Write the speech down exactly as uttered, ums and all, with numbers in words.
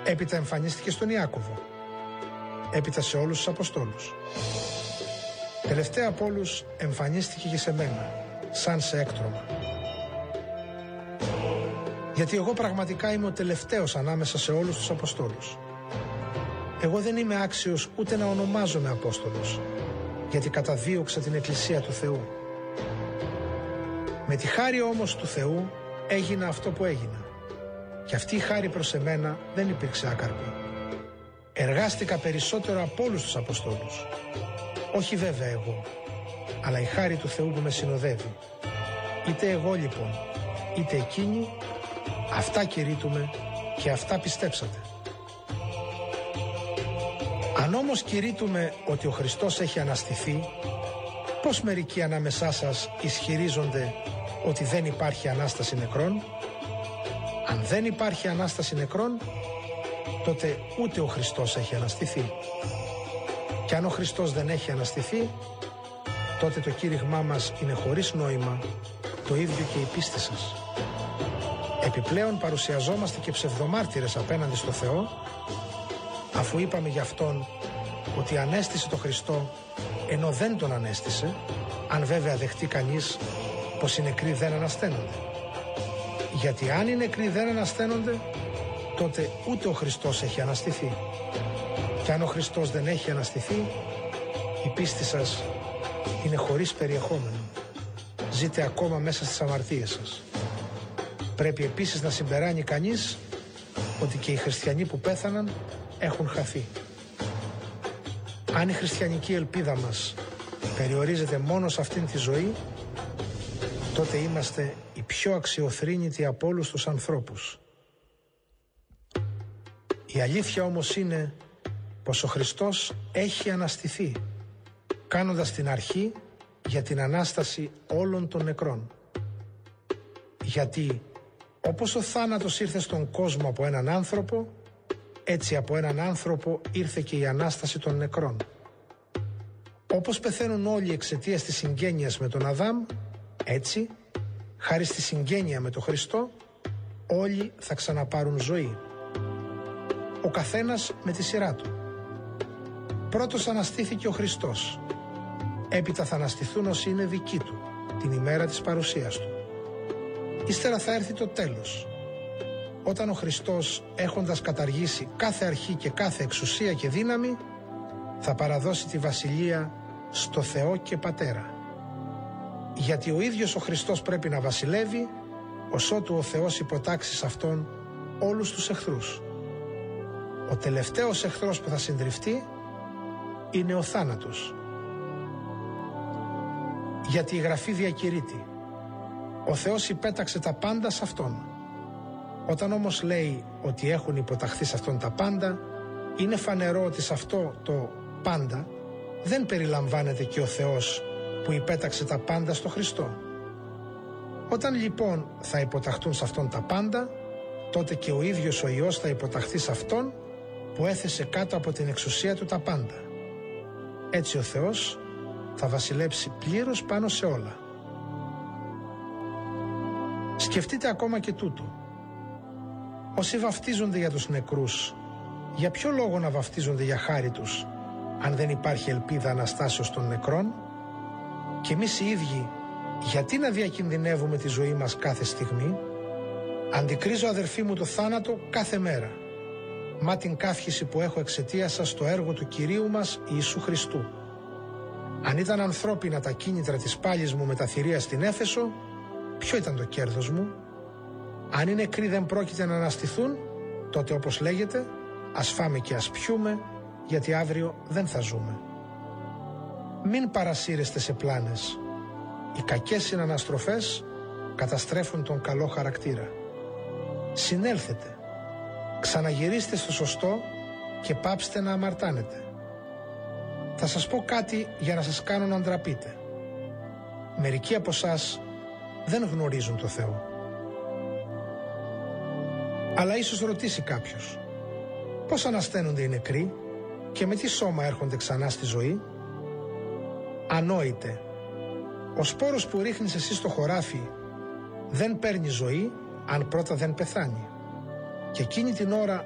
Έπειτα εμφανίστηκε στον Ιάκωβο. Έπειτα σε όλους τους Αποστόλους. Τελευταία από όλους εμφανίστηκε και σε μένα, σαν σε έκτρωμα. Γιατί εγώ πραγματικά είμαι ο τελευταίος ανάμεσα σε όλους τους Αποστόλους. Εγώ δεν είμαι άξιος ούτε να ονομάζομαι Απόστολος, γιατί καταδίωξα την Εκκλησία του Θεού. Με τη χάρη όμως του Θεού έγινα αυτό που έγινα. Και αυτή η χάρη προς εμένα δεν υπήρξε άκαρπη. Εργάστηκα περισσότερο από όλους τους Αποστόλους. Όχι βέβαια εγώ, αλλά η χάρη του Θεού που με συνοδεύει. Είτε εγώ λοιπόν, είτε εκείνοι, αυτά κηρύττουμε και αυτά πιστέψατε. Αν όμως κηρύττουμε ότι ο Χριστός έχει αναστηθεί, πώς μερικοί ανάμεσά σας ισχυρίζονται ότι δεν υπάρχει Ανάσταση νεκρών? Αν δεν υπάρχει Ανάσταση νεκρών, τότε ούτε ο Χριστός έχει αναστηθεί. Και αν ο Χριστός δεν έχει αναστηθεί, τότε το κήρυγμά μας είναι χωρίς νόημα, το ίδιο και η πίστη σας. Επιπλέον παρουσιαζόμαστε και ψευδομάρτυρες απέναντι στο Θεό, αφού είπαμε για Αυτόν ότι ανέστησε το Χριστό ενώ δεν τον ανέστησε, αν βέβαια δεχτεί κανείς πως οι νεκροί δεν ανασταίνονται. Γιατί αν οι νεκροί δεν ανασταίνονται, τότε ούτε ο Χριστός έχει αναστηθεί. Και αν ο Χριστός δεν έχει αναστηθεί, η πίστη σας είναι χωρίς περιεχόμενο. Ζείτε ακόμα μέσα στις αμαρτίες σας. Πρέπει επίσης να συμπεράνει κανείς ότι και οι χριστιανοί που πέθαναν έχουν χαθεί. Αν η χριστιανική ελπίδα μας περιορίζεται μόνο σε αυτήν τη ζωή, τότε είμαστε οι πιο αξιοθρήνητοι από όλους τους ανθρώπους. Η αλήθεια όμως είναι πως ο Χριστός έχει αναστηθεί, κάνοντας την αρχή για την Ανάσταση όλων των νεκρών. Γιατί όπως ο θάνατος ήρθε στον κόσμο από έναν άνθρωπο, έτσι από έναν άνθρωπο ήρθε και η Ανάσταση των νεκρών. Όπως πεθαίνουν όλοι εξαιτίας της συγγένειας με τον Αδάμ, έτσι, χάρη στη συγγένεια με τον Χριστό, όλοι θα ξαναπάρουν ζωή. Ο καθένας με τη σειρά του. Πρώτος αναστήθηκε ο Χριστός. Έπειτα θα αναστηθούν όσοι είναι δικοί του, την ημέρα της παρουσίας του. Ύστερα θα έρθει το τέλος, όταν ο Χριστός, έχοντας καταργήσει κάθε αρχή και κάθε εξουσία και δύναμη, θα παραδώσει τη βασιλεία στο Θεό και Πατέρα. Γιατί ο ίδιος ο Χριστός πρέπει να βασιλεύει, ως ότου ο Θεός υποτάξει σε Αυτόν όλους τους εχθρούς. Ο τελευταίος εχθρός που θα συντριφτεί είναι ο θάνατος. Γιατί η Γραφή διακηρύττει, ο Θεός υπέταξε τα πάντα σε Αυτόν. Όταν όμως λέει ότι έχουν υποταχθεί σε Αυτόν τα πάντα, είναι φανερό ότι σε αυτό το πάντα δεν περιλαμβάνεται και ο Θεός που υπέταξε τα πάντα στο Χριστό. Όταν λοιπόν θα υποταχθούν σε Αυτόν τα πάντα, τότε και ο ίδιος ο Υιός θα υποταχθεί σε Αυτόν που έθεσε κάτω από την εξουσία του τα πάντα. Έτσι ο Θεός θα βασιλέψει πλήρως πάνω σε όλα. Σκεφτείτε ακόμα και τούτο. Όσοι βαφτίζονται για τους νεκρούς, για ποιο λόγο να βαφτίζονται για χάρη τους, αν δεν υπάρχει ελπίδα Αναστάσεως των νεκρών? Και εμείς οι ίδιοι, γιατί να διακινδυνεύουμε τη ζωή μας κάθε στιγμή? Αντικρίζω, αδερφοί μου, το θάνατο κάθε μέρα, μα την καύχηση που έχω εξαιτίας σας στο έργο του Κυρίου μας Ιησού Χριστού. Αν ήταν ανθρώπινα τα κίνητρα της πάλης μου με τα θηρία στην Έφεσο, ποιο ήταν το κέρδος μου? Αν οι νεκροί δεν πρόκειται να αναστηθούν, τότε όπως λέγεται, ας φάμε και ας πιούμε, γιατί αύριο δεν θα ζούμε. Μην παρασύρεστε σε πλάνες. Οι κακές συναναστροφές καταστρέφουν τον καλό χαρακτήρα. Συνέλθετε, ξαναγυρίστε στο σωστό και πάψτε να αμαρτάνετε. Θα σας πω κάτι για να σας κάνω να ντραπείτε. Μερικοί από εσάς δεν γνωρίζουν το Θεό. Αλλά ίσως ρωτήσει κάποιος, πώς ανασταίνονται οι νεκροί και με τι σώμα έρχονται ξανά στη ζωή? Ανόητε, ο σπόρος που ρίχνεις εσύ στο χωράφι δεν παίρνει ζωή αν πρώτα δεν πεθάνει. Και εκείνη την ώρα